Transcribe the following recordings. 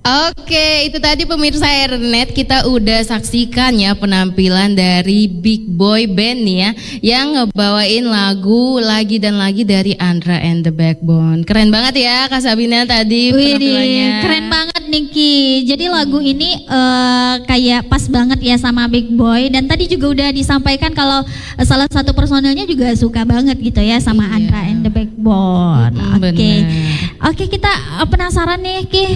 Oke, itu tadi pemirsa Airnet, kita udah saksikan ya penampilan dari Big Boy Band nih ya, yang ngebawain lagu Lagi dan Lagi dari Andra and the Backbone. Keren banget ya Kak Sabina tadi penampilannya. Keren banget Niki. Jadi lagu ini kayak pas banget ya sama Big Boy. Dan tadi juga udah disampaikan kalau salah satu personilnya juga suka banget gitu ya sama Andra and the Backbone. Oke, kita penasaran nih Ki.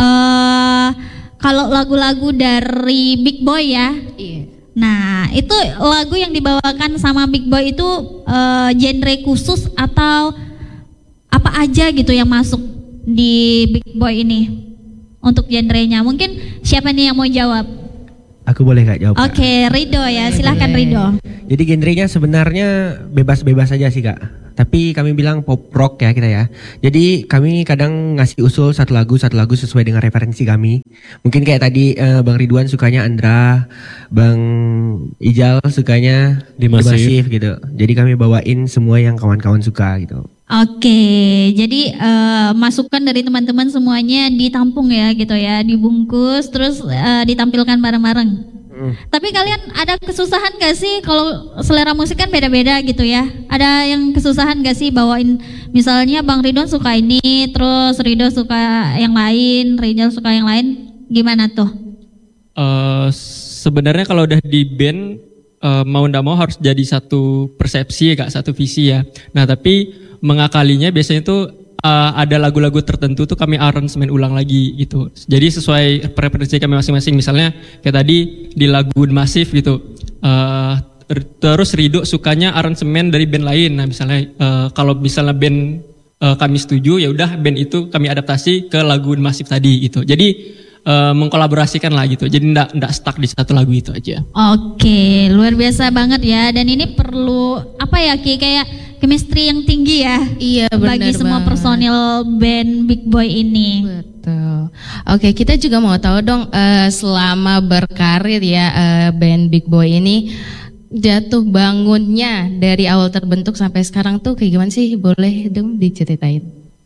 Kalau lagu-lagu dari Big Boy ya. Iya. Nah, itu lagu yang dibawakan sama Big Boy itu genre khusus atau apa aja gitu yang masuk di Big Boy ini untuk genrenya? Mungkin siapa nih yang mau jawab? Aku boleh gak jawab? Oke, Rido ya, silahkan Rido. Jadi genrenya sebenarnya bebas-bebas saja sih Kak. Tapi kami bilang pop rock ya kita ya. Jadi kami kadang ngasih usul satu lagu sesuai dengan referensi kami. Mungkin kayak tadi Bang Ridwan sukanya Andra, Bang Ijal sukanya Dimasif gitu. Jadi kami bawain semua yang kawan-kawan suka gitu. Oke, jadi masukan dari teman-teman semuanya ditampung ya gitu ya, dibungkus terus ditampilkan bareng-bareng. Tapi kalian ada kesusahan gak sih kalau selera musik kan beda-beda gitu ya? Ada yang kesusahan gak sih bawain misalnya Bang Ridwan suka ini, terus Rido suka yang lain, Rijal suka yang lain, gimana tuh? Sebenarnya kalau udah di band mau ndak mau harus jadi satu persepsi ya Kak, satu visi ya. Nah tapi mengakalinya biasanya tuh ada lagu-lagu tertentu tuh kami aransemen ulang lagi gitu. Jadi sesuai preferensi kami masing-masing. Misalnya kayak tadi di lagu Masif gitu. Terus Rido sukanya aransemen dari band lain. Nah misalnya kalau misalnya band kami setuju ya udah band itu kami adaptasi ke lagu Masif tadi gitu. Jadi mengkolaborasikan lah gitu. Jadi ndak stuck di satu lagu itu aja. Oke, luar biasa banget ya. Dan ini perlu apa ya Ki, kayak chemistry yang tinggi ya. Iya benar bagi semua banget. personil band Big Boy ini. Betul. Oke, kita juga mau tahu dong selama berkarir ya band Big Boy ini jatuh bangunnya dari awal terbentuk sampai sekarang tuh kayak gimana sih? Boleh dong diceritain.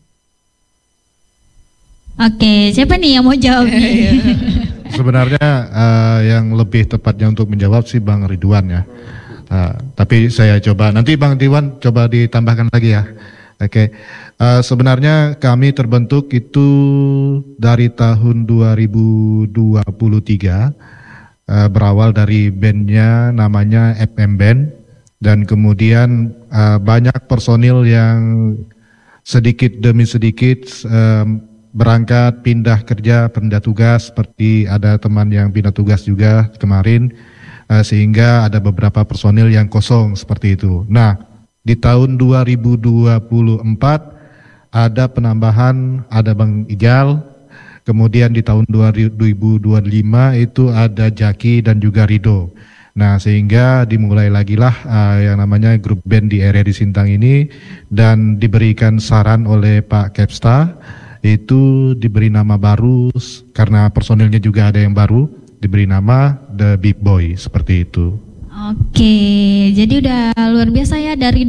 Oke, siapa nih yang mau jawab nih? Sebenarnya yang lebih tepatnya untuk menjawab sih Bang Ridwan ya. Tapi saya coba, nanti Bang Ridwan coba ditambahkan lagi ya. Oke. Sebenarnya kami terbentuk itu dari tahun 2023, berawal dari bandnya namanya FM Band, dan kemudian banyak personil yang sedikit demi sedikit berangkat, pindah kerja, pindah tugas, seperti ada teman yang pindah tugas juga kemarin, sehingga ada beberapa personil yang kosong seperti itu. Nah, di tahun 2024 ada penambahan, ada Bang Ijal, kemudian di tahun 2025 itu ada Jaki dan juga Rido. Nah, sehingga dimulai lagi lah yang namanya grup band di area di Sintang ini, dan diberikan saran oleh Pak Kepsta, itu diberi nama baru karena personilnya juga ada yang baru, diberi nama The Big Boy, seperjadi itu. Oke, jadi udah luar biasa ya dari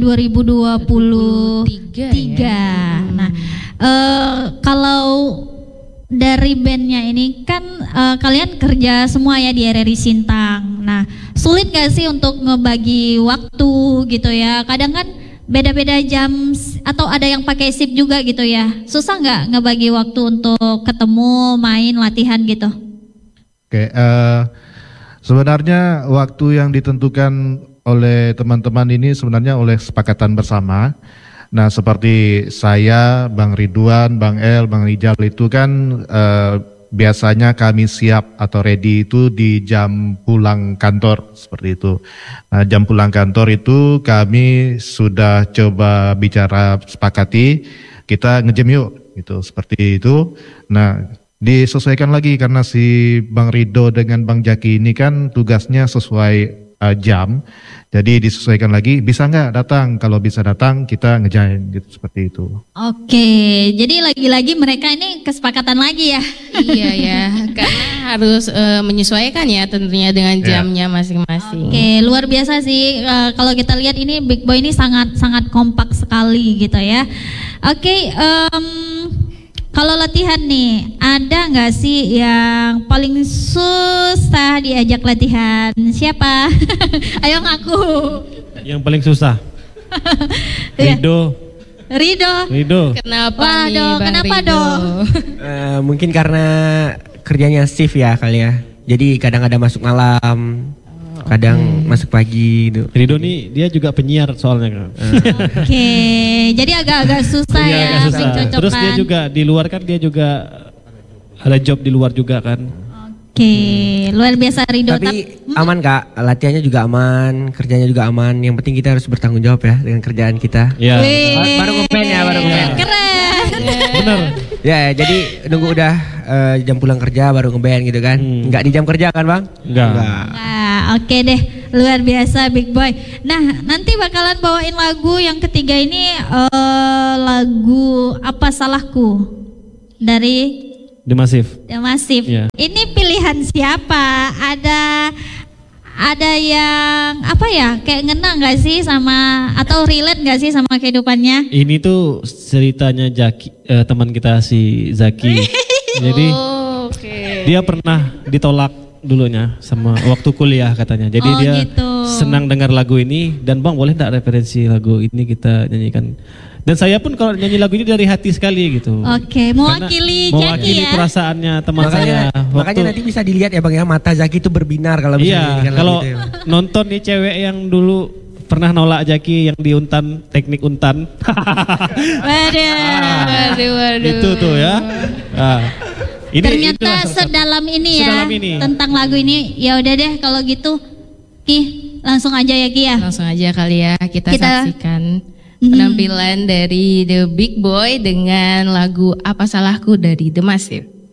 2023 ya. Nah, kalau dari bandnya ini kan kalian kerja semua ya di RRI Sintang. Nah, sulit gak sih untuk ngebagi waktu gitu ya? Kadang kan beda-beda jam atau ada yang pakai shift juga gitu ya. Susah nggak ngebagi waktu untuk ketemu, main, latihan gitu? Oke, sebenarnya waktu yang ditentukan oleh teman-teman ini sebenarnya oleh kesepakatan bersama. Nah, seperti saya, Bang Ridwan, Bang El, Bang Rijal itu kan biasanya kami siap atau ready itu di jam pulang kantor seperti itu. Nah, jam pulang kantor itu kami sudah coba bicara sepakati, kita nge-jam yuk gitu, seperti itu. Nah, disesuaikan lagi karena si Bang Rido dengan Bang Jaki ini kan tugasnya sesuai jam, jadi disesuaikan lagi, bisa nggak datang, kalau bisa datang kita ngejain gitu, seperti itu. Oke, jadi lagi-lagi mereka ini kesepakatan lagi ya. Iya ya, karena harus menyesuaikan ya tentunya dengan jamnya masing-masing. Oke, luar biasa sih kalau kita lihat ini Big Boy ini sangat kompak sekali gitu ya. Oke, Kalau latihan nih, ada nggak sih yang paling susah diajak latihan? Siapa? Ayo ngaku. Yang paling susah. Iya. Rido. Kenapa nih Waduh, Bang kenapa Rido? dong? Mungkin karena kerjanya shift ya kali ya. Jadi kadang ada masuk malam, kadang masuk pagi gitu. Rido nih dia juga penyiar soalnya. Oke, jadi agak-agak susah Iya, ya agak susah. mencocokkan. Terus dia juga di luar kan dia juga ada job di luar juga kan. Oke, luar biasa Rido. Tapi aman Kak, latihannya juga aman, kerjanya juga aman. Yang penting kita harus bertanggung jawab ya dengan kerjaan kita. Iya. Wih, Baru ngeband ya, baru ngeband. Keren. Benar. Ya, jadi nunggu udah jam pulang kerja baru ngeband gitu kan. Enggak di jam kerja kan Bang? Enggak. Nah, oke deh, luar biasa Big Boy. Nah, nanti bakalan bawain lagu yang ketiga ini lagu Apa Salahku dari The Massive. The Massive. Iya. Ini pilihan siapa? Ada yang apa ya? Kayak ngena nggak sih sama atau relate nggak sih sama kehidupannya? Ini tuh ceritanya teman kita si Zaki. Jadi Oke. dia pernah ditolak dulunya sama waktu kuliah katanya. Jadi Oh, dia gitu. senang dengar lagu ini dan Bang boleh enggak referensi lagu ini kita nyanyikan. Dan saya pun kalau nyanyi lagu ini dari hati sekali gitu. Oke, mewakili Karena Jaki mewakili ya. perasaannya teman Makanya, saya. makanya nanti bisa dilihat ya Bang ya, mata Zaki itu berbinar kalau bisa Iya, menyanyikan lagu kalau itu ya. nonton nih cewek yang dulu pernah nolak Jaki yang di Untan, teknik Untan. Waduh. Itu tuh ya. Nah, Ternyata itulah salah satu. sedalam ini ya Sedalam ini. tentang lagu ini. Ya udah deh kalau gitu Ki, langsung aja ya Ki ya. Langsung aja kali ya kita saksikan Mhm. penampilan dari The Big Boy dengan lagu Apa Salahku dari The Massive.